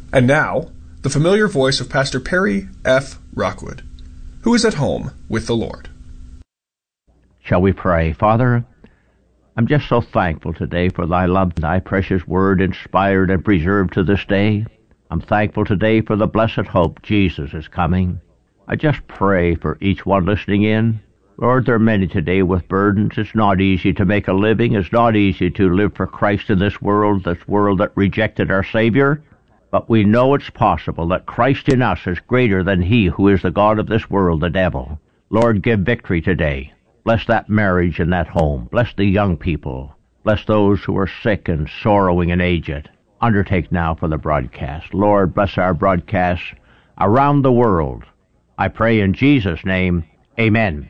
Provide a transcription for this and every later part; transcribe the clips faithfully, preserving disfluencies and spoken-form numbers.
And now, the familiar voice of Pastor Perry F. Rockwood, who is at home with the Lord. Shall we pray? Father, I'm just so thankful today for thy love, thy precious word inspired and preserved to this day. I'm thankful today for the blessed hope Jesus is coming. I just pray for each one listening in. Lord, there are many today with burdens. It's not easy to make a living. It's not easy to live for Christ in this world, this world that rejected our Savior. But we know it's possible that Christ in us is greater than he who is the God of this world, the devil. Lord, give victory today. Bless that marriage and that home. Bless the young people. Bless those who are sick and sorrowing and aged. Undertake now for the broadcast. Lord, bless our broadcasts around the world. I pray in Jesus' name, amen.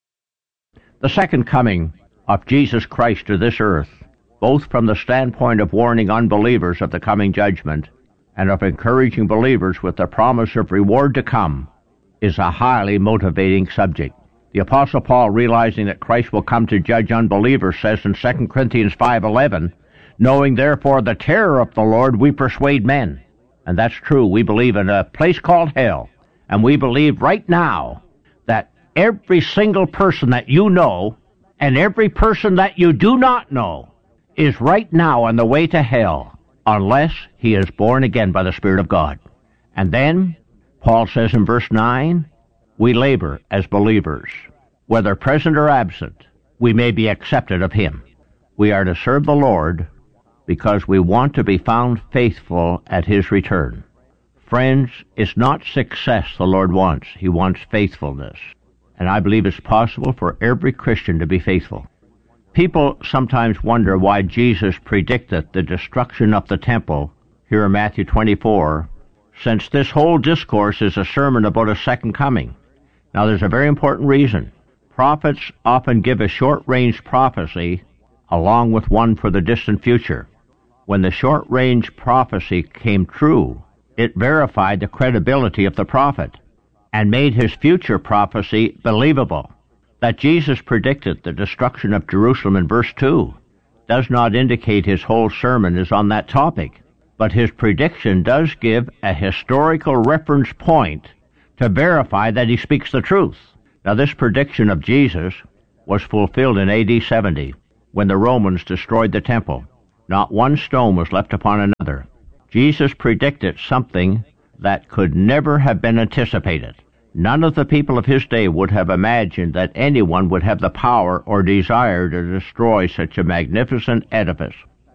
The second coming of Jesus Christ to this earth, both from the standpoint of warning unbelievers of the coming judgment and of encouraging believers with the promise of reward to come, is a highly motivating subject. The Apostle Paul, realizing that Christ will come to judge unbelievers, says in Second Corinthians five eleven, knowing therefore the terror of the Lord, we persuade men. And that's true. We believe in a place called hell, and we believe right now that every single person that you know and every person that you do not know is right now on the way to hell unless he is born again by the Spirit of God. And then, Paul says in verse nine, we labor as believers. Whether present or absent, we may be accepted of him. We are to serve the Lord because we want to be found faithful at his return. Friends, it's not success the Lord wants. He wants faithfulness. And I believe it's possible for every Christian to be faithful. People sometimes wonder why Jesus predicted the destruction of the temple here in Matthew twenty-four, since this whole discourse is a sermon about a second coming. Now, there's a very important reason. Prophets often give a short-range prophecy along with one for the distant future. When the short-range prophecy came true, it verified the credibility of the prophet and made his future prophecy believable. That Jesus predicted the destruction of Jerusalem in verse two does not indicate his whole sermon is on that topic, but his prediction does give a historical reference point to verify that he speaks the truth. Now, this prediction of Jesus was fulfilled in A D seventy, when the Romans destroyed the temple. Not one stone was left upon another. Jesus predicted something that could never have been anticipated. None of the people of his day would have imagined that anyone would have the power or desire to destroy such a magnificent edifice.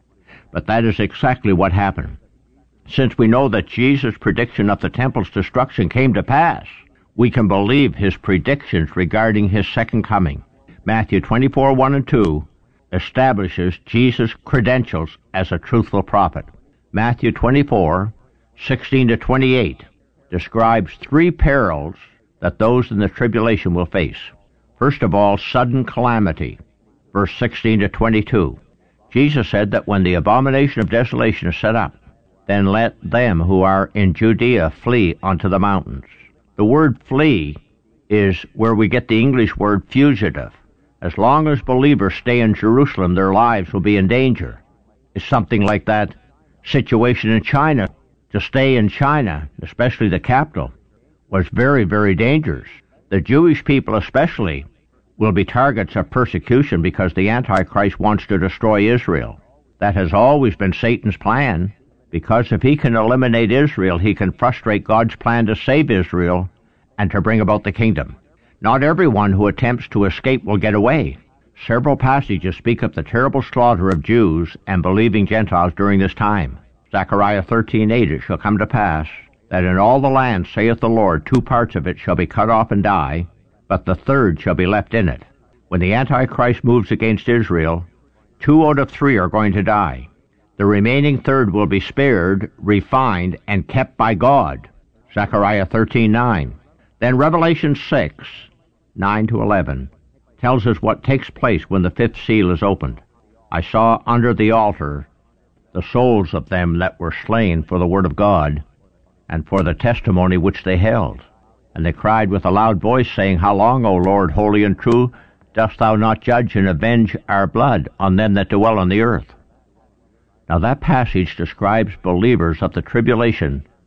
But that is exactly what happened. Since we know that Jesus' prediction of the temple's destruction came to pass, we can believe his predictions regarding his second coming. Matthew twenty-four, one and two establishes Jesus' credentials as a truthful prophet. Matthew twenty-four, sixteen to twenty-eight describes three perils that those in the tribulation will face. First of all, sudden calamity, verse sixteen to twenty-two. Jesus said that when the abomination of desolation is set up, then let them who are in Judea flee unto the mountains. The word flee is where we get the English word fugitive. As long as believers stay in Jerusalem, their lives will be in danger. It's something like that situation in China. To stay in China, especially the capital, was very, very dangerous. The Jewish people especially will be targets of persecution because the Antichrist wants to destroy Israel. That has always been Satan's plan, because if he can eliminate Israel, he can frustrate God's plan to save Israel and to bring about the kingdom. Not everyone who attempts to escape will get away. Several passages speak of the terrible slaughter of Jews and believing Gentiles during this time. Zechariah thirteen eight, it shall come to pass that in all the land, saith the Lord, two parts of it shall be cut off and die, but the third shall be left in it. When the Antichrist moves against Israel, two out of three are going to die. The remaining third will be spared, refined, and kept by God. Zechariah thirteen nine. Then Revelation six, nine to eleven, tells us what takes place when the fifth seal is opened. I saw under the altar the souls of them that were slain for the word of God, and for the testimony which they held. And they cried with a loud voice, saying, How long, O Lord, holy and true, dost thou not judge and avenge our blood on them that dwell on the earth? Now that passage describes believers of the tribulation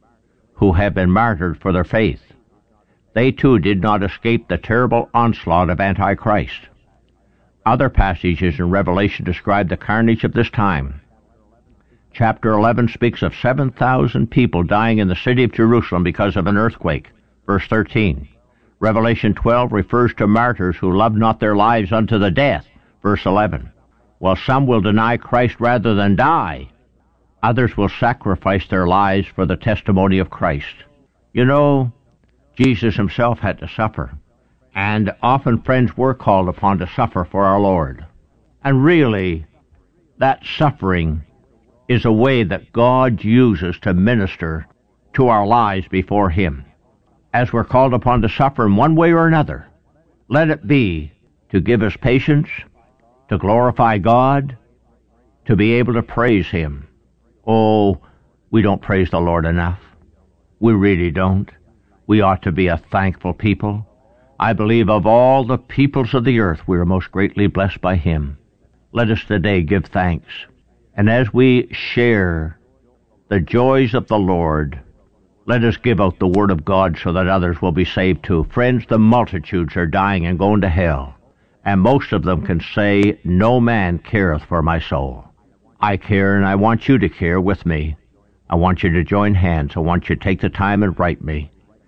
who have been martyred for their faith. They too did not escape the terrible onslaught of Antichrist. Other passages in Revelation describe the carnage of this time. Chapter eleven speaks of seven thousand people dying in the city of Jerusalem because of an earthquake. Verse thirteen. Revelation twelve refers to martyrs who loved not their lives unto the death. Verse eleven. While some will deny Christ rather than die, others will sacrifice their lives for the testimony of Christ. You know, Jesus himself had to suffer, and often friends were called upon to suffer for our Lord. And really, that suffering is a way that God uses to minister to our lives before him. As we're called upon to suffer in one way or another, let it be to give us patience, to glorify God, to be able to praise him. Oh, we don't praise the Lord enough. We really don't. We ought to be a thankful people. I believe of all the peoples of the earth, we are most greatly blessed by him. Let us today give thanks. And as we share the joys of the Lord, let us give out the word of God so that others will be saved too. Friends, the multitudes are dying and going to hell, and most of them can say, no man careth for my soul. I care, and I want you to care with me. I want you to join hands. I want you to take the time and write me.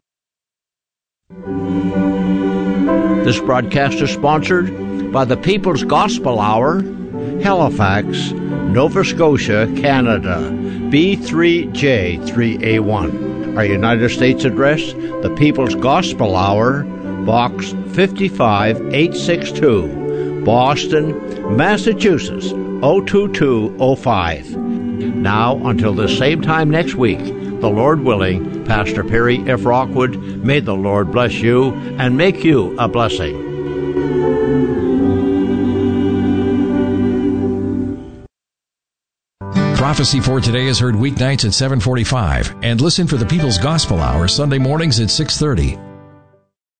This broadcast is sponsored by the People's Gospel Hour, Halifax, Nova Scotia, Canada, B three J three A one. Our United States address, the People's Gospel Hour, Box fifty-five eight sixty-two, Boston, Massachusetts, oh two two oh five. Now, until the same time next week, the Lord willing, Pastor Perry F. Rockwood, may the Lord bless you and make you a blessing. Prophecy for Today is heard weeknights at seven forty-five, and listen for the People's Gospel Hour Sunday mornings at six thirty.